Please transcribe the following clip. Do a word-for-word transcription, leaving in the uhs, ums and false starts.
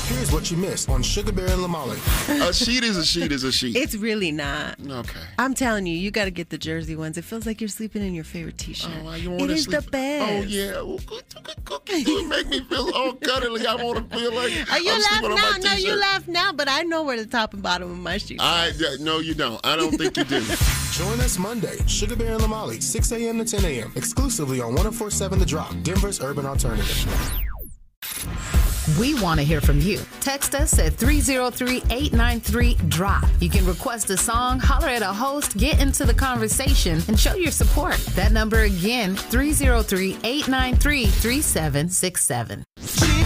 Here's what you missed on Sugar Bear and Lamali. A sheet is a sheet is a sheet. It's really not. Okay. I'm telling you, you got to get the jersey ones. It feels like you're sleeping in your favorite T-shirt. Oh, you it wanna is sleep? the best. Oh, yeah. Oh, cookies do make me feel all cuddly. I want to feel like Oh, you I'm laugh sleeping on now. my No, you T-shirt. laugh now, but I know where the top and bottom of my shoes are. I, no, you don't. I don't think you do. Join us Monday, Sugar Bear and Lamali, six a.m. to ten a.m., exclusively on one oh four point seven The Drop, Denver's Urban Alternative. We want to hear from you. Text us at three oh three, eight nine three, D R O P. You can request a song, holler at a host, get into the conversation, and show your support. That number again, three oh three, eight nine three, three seven six seven.